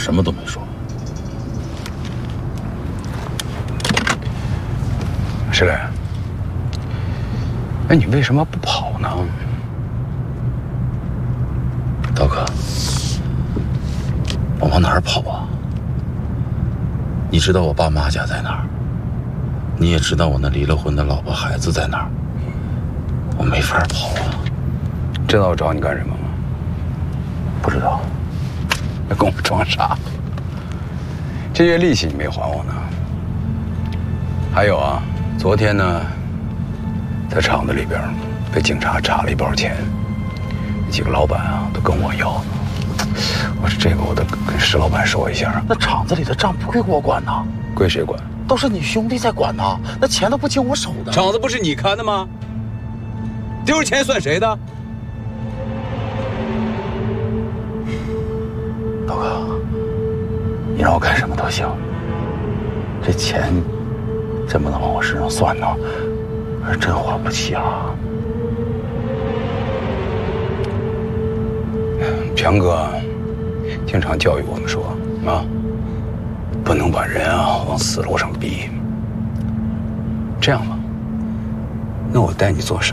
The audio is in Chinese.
什么都没说。 石磊，那你为什么不跑呢？ 刀哥，我往哪儿跑啊？你知道我爸妈家在哪儿，你也知道我那离了婚的老婆孩子在哪儿，我没法跑啊。 知道我找你干什么吗？ 不知道。 别跟我装傻。这月利息你没还我呢。还有啊，昨天呢，在厂子里边被警察查了一包钱，几个老板啊都跟我要呢。我说这个我得跟石老板说一下。 那厂子里的账不归我管呐， 归谁管？ 都是你兄弟在管呐，那钱都不经我手的。 厂子不是你看的吗？丢了钱算谁的？ 刀哥，你让我干什么都行，这钱真不能往我身上算呢，我真花不起啊。 强哥经常教育我们说啊，不能把人啊往死路上逼。这样吧，那我带你做生